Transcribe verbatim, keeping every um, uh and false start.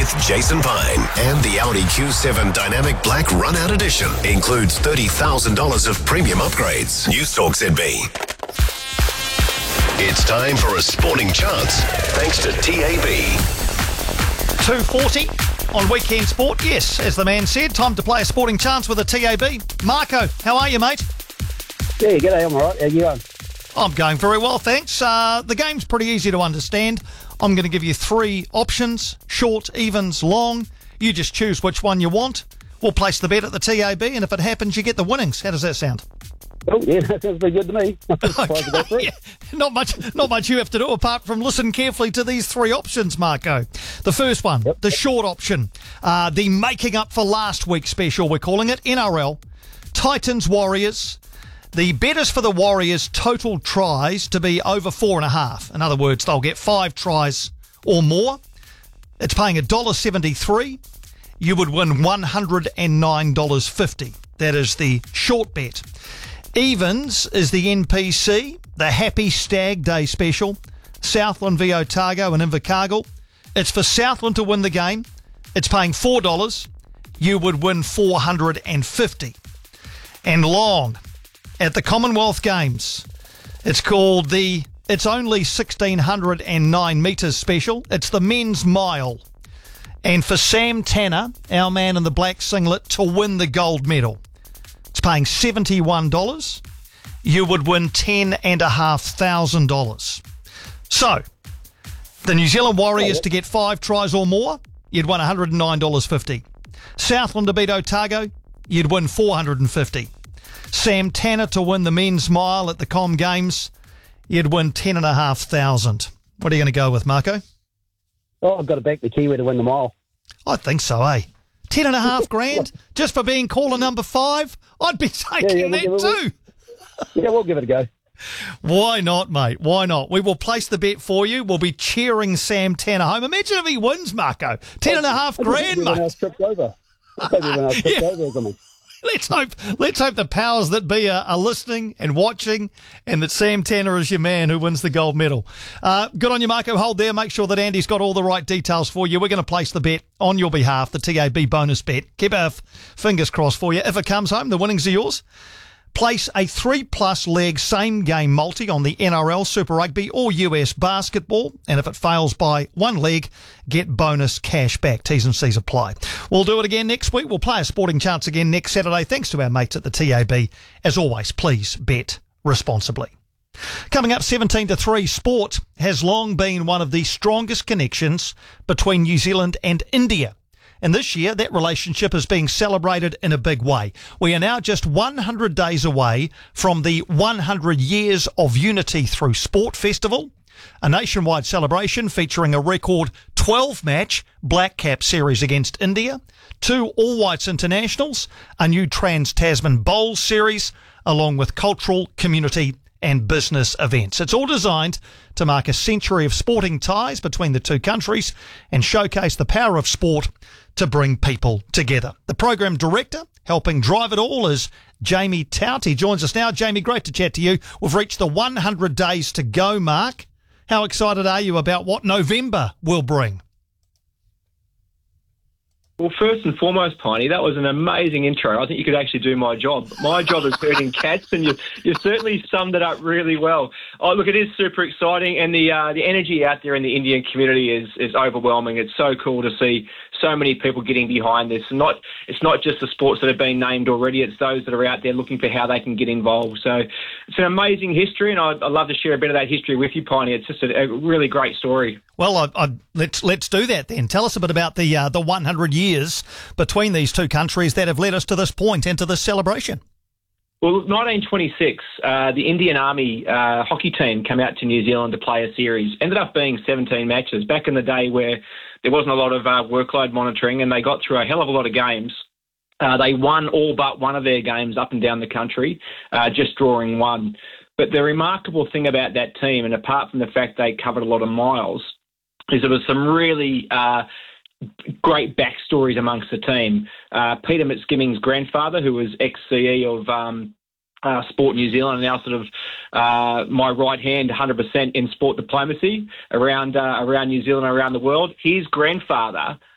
with Jason Pine. And the Audi Q seven Dynamic Black Run-Out Edition includes thirty thousand dollars of premium upgrades. News Talk Z B. It's time for a sporting chance, thanks to T A B. two forty on Weekend Sport. Yes, as the man said, time to play a sporting chance with a T A B. Marco, how are you, mate? Yeah, g'day, I'm all right. How you going? I'm going very well, thanks. Uh, the game's pretty easy to understand. I'm going to give you three options, short, evens, long. You just choose which one you want. We'll place the bet at the T A B, and if it happens, you get the winnings. How does that sound? Oh, yeah, that sounds pretty good to me. Okay, yeah. Not much not much you have to do apart from listen carefully to these three options, Marco. The first one, Yep. the short option, uh, the making up for last week's special, we're calling it, N R L, Titans Warriors. The bet is for the Warriors' total tries to be over four and a half. In other words, they'll get five tries or more. It's paying one dollar seventy-three. You would win one hundred nine dollars fifty. That is the short bet. Evens is the N P C, the Happy Stag Day special, Southland v Otago and Invercargill. It's for Southland to win the game. It's paying four dollars. You would win four hundred fifty dollars. And long, at the Commonwealth Games, it's called the It's Only one thousand six hundred nine metres special. It's the men's mile. And for Sam Tanner, our man in the black singlet, to win the gold medal, it's paying seventy-one dollars. You would win ten thousand five hundred dollars. So, the New Zealand Warriors to get five tries or more, you'd win one hundred nine dollars fifty. Southland to beat Otago, you'd win four hundred fifty dollars. Sam Tanner to win the men's mile at the Com Games, you'd win ten thousand five hundred dollars. What are you going to go with, Marco? Oh, I've got to back the Kiwi to win the mile. I think so, eh? Ten and a half grand just for being caller number five? I'd be taking yeah, yeah, we'll, that we'll, too. Yeah, we'll give it a go. Why not, mate? Why not? We will place the bet for you. We'll be cheering Sam Tanner home. Imagine if he wins, Marco. Ten and a half grand, mate. Else tripped over. Maybe when I was tripped Yeah. over or something. Let's hope let's hope the powers that be are, are listening and watching, and that Sam Tanner is your man who wins the gold medal. Uh, good on you, Marco. Hold there. Make sure that Andy's got all the right details for you. We're going to place the bet on your behalf, the T A B bonus bet. Keep our f- fingers crossed for you. If it comes home, the winnings are yours. Place a three-plus leg same-game multi on the N R L, Super Rugby or U S Basketball, and if it fails by one leg, get bonus cash back. T's and C's apply. We'll do it again next week. We'll play a sporting chance again next Saturday. Thanks to our mates at the T A B. As always, please bet responsibly. Coming up seventeen to three, sport has long been one of the strongest connections between New Zealand and India. And this year, that relationship is being celebrated in a big way. We are now just one hundred days away from the one hundred Years of Unity Through Sport Festival, a nationwide celebration featuring a record twelve-match Black Cap series against India, two All-Whites internationals, a new Trans-Tasman Bowls series, along with cultural, community and business events. It's all designed to mark a century of sporting ties between the two countries and showcase the power of sport to bring people together. The program director helping drive it all is Jamie Tout. He joins us now. Jamie, great to chat to you. We've reached the one hundred days to go mark. How excited are you about what November will bring? Well, first and foremost, Piney, that was an amazing intro. I think you could actually do my job. My job is herding cats, and you you certainly summed it up really well. Oh, look, it is super exciting, and the uh, the energy out there in the Indian community is is overwhelming. It's so cool to see so many people getting behind this. And not it's not just the sports that have been named already. It's those that are out there looking for how they can get involved. So it's an amazing history, and I'd, I'd love to share a bit of that history with you, Piney. It's just a, a really great story. Well, I, I, let's let's do that then. Tell us a bit about the uh, the one hundred years between these two countries that have led us to this point and to this celebration. Well, nineteen twenty-six, uh, the Indian Army uh, hockey team came out to New Zealand to play a series. Ended up being seventeen matches. Back in the day where there wasn't a lot of uh, workload monitoring, and they got through a hell of a lot of games. Uh, they won all but one of their games up and down the country, uh, just drawing one. But the remarkable thing about that team, and apart from the fact they covered a lot of miles, is there was some really uh, great backstories amongst the team. Uh, Peter McSkimming's grandfather, who was ex-C E of um, uh, Sport New Zealand, and now sort of uh, my right hand, one hundred percent in sport diplomacy around uh, around New Zealand, around the world. His grandfather